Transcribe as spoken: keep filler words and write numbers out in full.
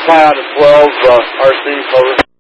fly out of twelve, uh, R C, over.